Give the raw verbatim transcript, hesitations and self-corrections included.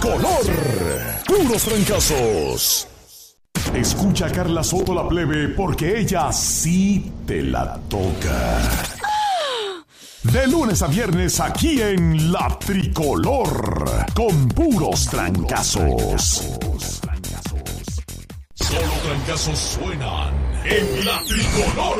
Color. Puros trancazos. Escucha a Carla Soto la plebe porque ella sí te la toca. De lunes a viernes aquí en La Tricolor con puros trancazos. Solo trancazos suenan en La Tricolor.